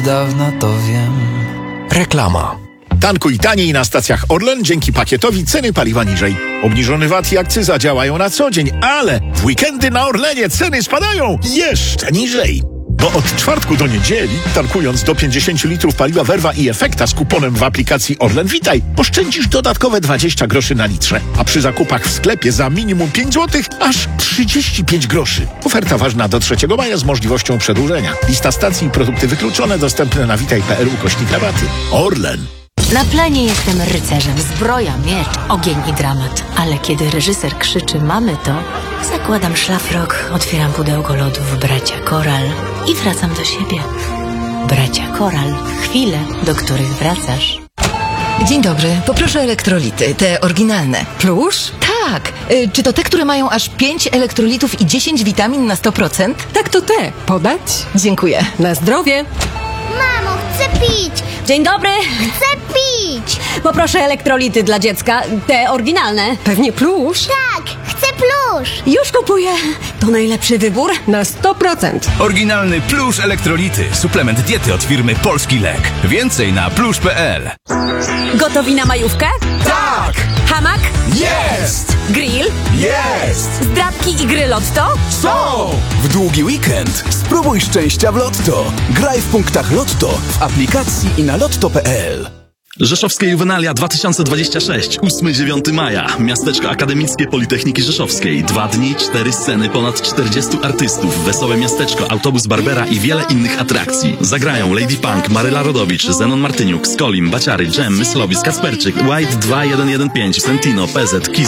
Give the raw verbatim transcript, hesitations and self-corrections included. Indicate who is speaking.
Speaker 1: Dawno to wiem.
Speaker 2: Reklama.
Speaker 3: Tankuj taniej na stacjach Orlen dzięki pakietowi ceny paliwa niżej. Obniżony V A T i akcyza działają na co dzień, ale w weekendy na Orlenie ceny spadają jeszcze niżej. Bo od czwartku do niedzieli, tankując do pięćdziesiąt litrów paliwa Verva i Efekta z kuponem w aplikacji Orlen Witaj, oszczędzisz dodatkowe dwadzieścia groszy na litrze, a przy zakupach w sklepie za minimum pięć złotych aż trzydzieści pięć groszy. Oferta ważna do trzeciego maja z możliwością przedłużenia. Lista stacji i produkty wykluczone dostępne na witaj kropka p l ukośnik rabaty. Orlen.
Speaker 4: Na planie jestem rycerzem, zbroja, miecz, ogień i dramat. Ale kiedy reżyser krzyczy mamy to, zakładam szlafrok, otwieram pudełko lodów Bracia Koral i wracam do siebie. Bracia Koral. Chwile, do których wracasz.
Speaker 5: Dzień dobry, poproszę elektrolity, te oryginalne.
Speaker 6: Plusz?
Speaker 5: Tak, y, czy to te, które mają aż pięć elektrolitów i dziesięć witamin na sto procent?
Speaker 6: Tak, to te. Podać?
Speaker 5: Dziękuję.
Speaker 6: Na zdrowie.
Speaker 7: Mamo, chcę pić!
Speaker 6: Dzień dobry.
Speaker 7: Chcę pić!
Speaker 6: Poproszę elektrolity dla dziecka, te oryginalne. Pewnie plusz?
Speaker 7: Tak, chcę plusz!
Speaker 6: Już kupuję. To najlepszy wybór na sto procent.
Speaker 8: Oryginalny Plusz Elektrolity. Suplement diety od firmy Polski Lek. Więcej na plusz kropka p l.
Speaker 6: Gotowi na majówkę?
Speaker 2: Tak!
Speaker 6: Hamak?
Speaker 2: Jest!
Speaker 6: Grill?
Speaker 2: Jest!
Speaker 6: Zdrabki i gry Lotto?
Speaker 2: Są!
Speaker 8: W długi weekend spróbuj szczęścia w Lotto. Graj w punktach Lotto w aplikacji i na lotto kropka p l.
Speaker 9: Rzeszowskie Juwenalia dwa tysiące dwadzieścia sześć, ósmego dziewiątego maja. Miasteczko Akademickie Politechniki Rzeszowskiej. Dwa dni, cztery sceny, ponad czterdziestu artystów, wesołe miasteczko, autobus Barbera i wiele innych atrakcji. Zagrają Lady Punk, Maryla Rodowicz, Zenon Martyniuk, Skolim, Baciary, Dżem, Myslowic, Kasperczyk, White dwa jeden jeden pięć, Sentino, P Z, Kiss.